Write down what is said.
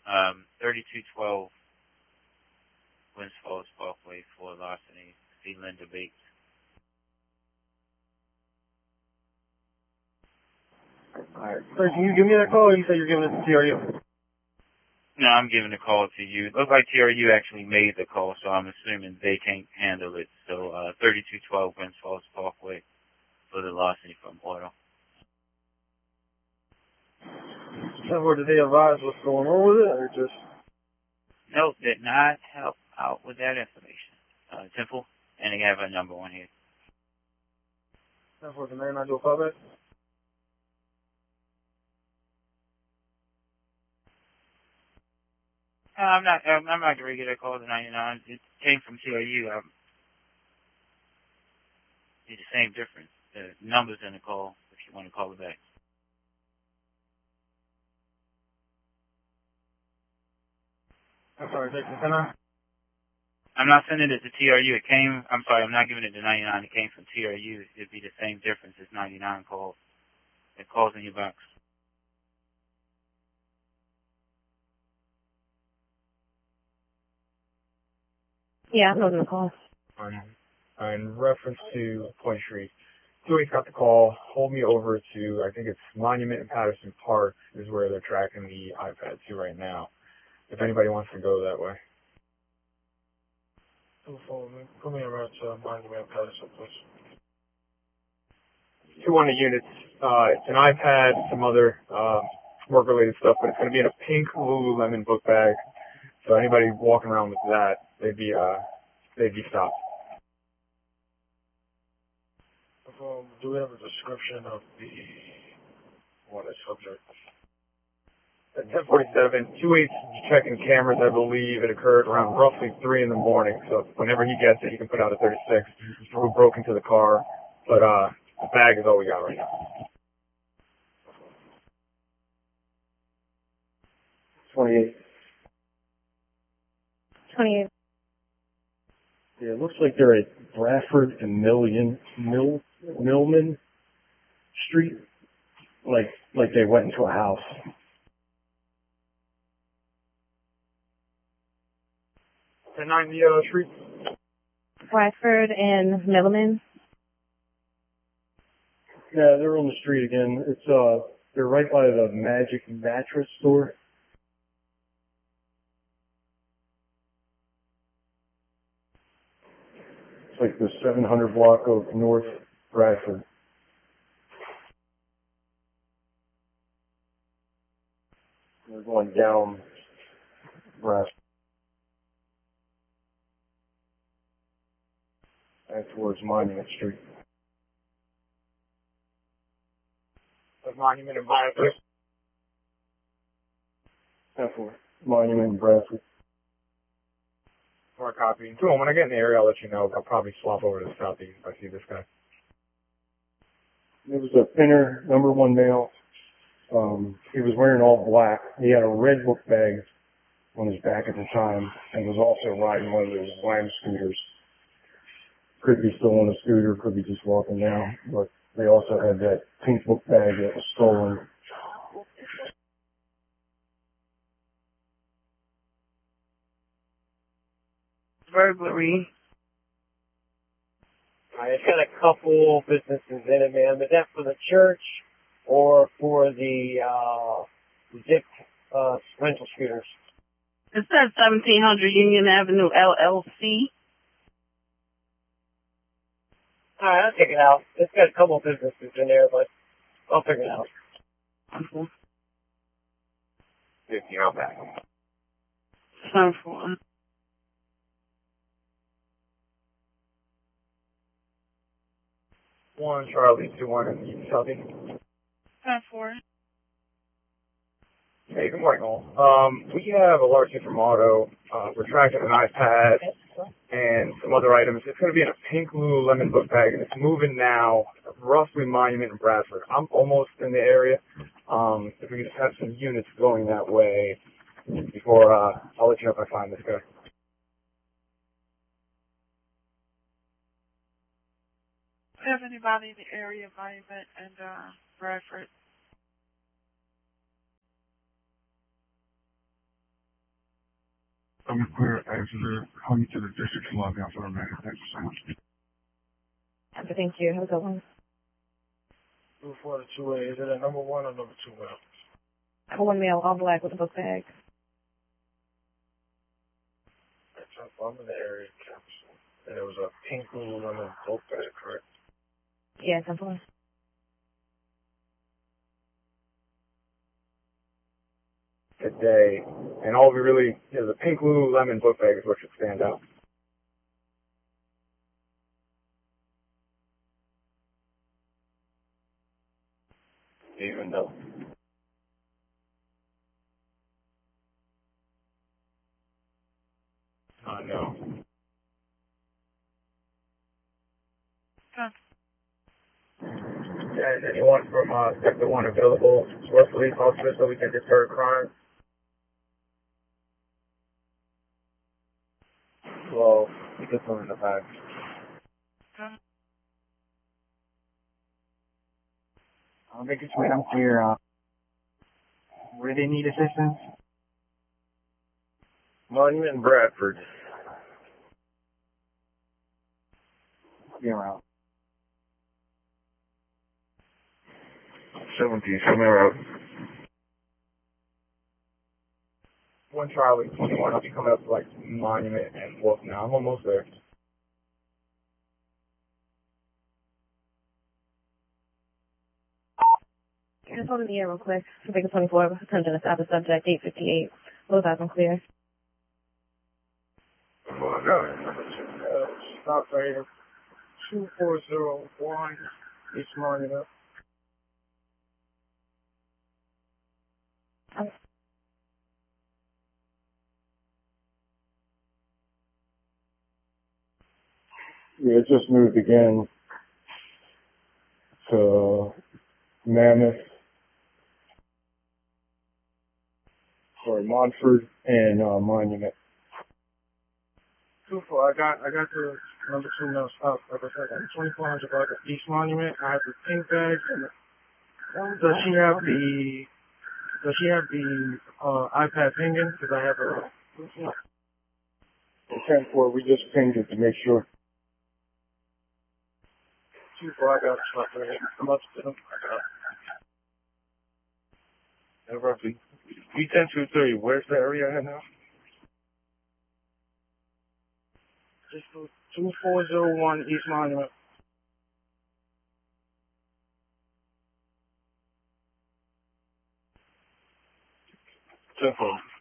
3212 Winds Falls Parkway for larceny. See Linda Bates. Alright. Sir, can you give me that call, or you say you're giving it to TRU? No, I'm giving the call to you. It looks like TRU actually made the call, so I'm assuming they can't handle it. So 3212 Winds Falls Parkway for the larceny from auto. Or did they advise what's going on with it, or just... No, did not help out with that information. Temple, and they have a number on here. That's what the man I do a call back? I'm not going to get a call to 99. It came from TRU. It's the same difference. The number's in the call if you want to call it back. I'm sorry, Jason, can I? I'm not sending it to TRU. I'm not giving it to 99. It came from TRU. It'd be the same difference as 99 calls. It calls in your box. Yeah, I'm holding the call. In reference to Point Street, Joey's got the call. Hold me over to, I think it's Monument and Patterson Park is where they're tracking the iPad to right now. If anybody wants to go that way. Put me around to Monument and Patterson, please. 2 units. It's an iPad, some other work-related stuff, but it's going to be in a pink Lululemon book bag. So anybody walking around with that, they'd be stopped. Do we have a description of the subject? At 10:47, 2/8 checking cameras, I believe it occurred around roughly 3 in the morning. So whenever he gets it, he can put out a 36. Who broke into the car, but the bag is all we got right now. 28. 28. Yeah, it looks like they're at Bradford and Millman Street, like they went into a house. 1090 Street. Bradford and Milliman. Yeah, they're on the street again. It's they're right by the Magic Mattress store. It's like the 700 block of North Bradford. We're going down Bradford. Back towards Monument Street. That's Monument and Bradford. That's for Monument and Bradford. More copy. Cool. When I get in the area, I'll let you know. I'll probably swap over to the southeast if I see this guy. There was a thinner, number 1 male. He was wearing all black. He had a red book bag on his back at the time and was also riding one of those Lime scooters. Could be still on a scooter, could be just walking down, but they also had that pink book bag that was stolen. Burglary. It's got a couple businesses in it, ma'am. Is that for the church or for the Dick rental scooters? It says 1700 Union Avenue, LLC. All right, I'll check it out. It's got a couple businesses in there, but I'll figure it out. Okay. 50 out back. 10-4. 1 Charlie, 2-1 in the southeast. 10-4. Hey, good morning, all. We have a large hit from Auto. We're tracking an iPad and some other items. It's going to be in a pink Lululemon book bag, and it's moving now, roughly Monument and Bradford. I'm almost in the area. If we could just have some units going that way before, I'll let you know if I find this guy. Do you have anybody in the area of Monument and Bradford? I'm clear exit. Coming to the district lobby after a minute. Thanks so much. Thank you. Have a good one. 2 2A. Is it a number 1 or number 2 male? Number 1 male, all black with a book bag. I'm in the area capsule. And it was a pink Lululemon book bag, correct? Yeah, definitely. Today, and all we really, the pink Lululemon book bag is what should stand out. Even though. No. Is anyone from Sector 1 available for a police officer so we can deter crime? Well, we just one in the back. I'll make it sweet. I'm clear. Where they need assistance? Monument in Bradford. Be around. 17, coming out. 1 Charlie, 21, I'll be coming up to like Monument and Wolf now. I'm almost there. Just hold in the air real quick. Vegas 24, attempting to stop a subject, 858. Both eyes on clear. Oh, no. Stop right here. 2401 East Monument. Yeah, it just moved again to Mammoth, Montford, and Monument. 24. I got the number 2 male stop. Like I said, 2400 block of East Monument. I have the pink bag. Does she have the iPad pinging? Because I have a 10-4, we just pinged it to make sure. 24. I got stop right here. I'm up to them. And roughly. B10-230, where's the area at now? Just 2401 East Monument. 10-4.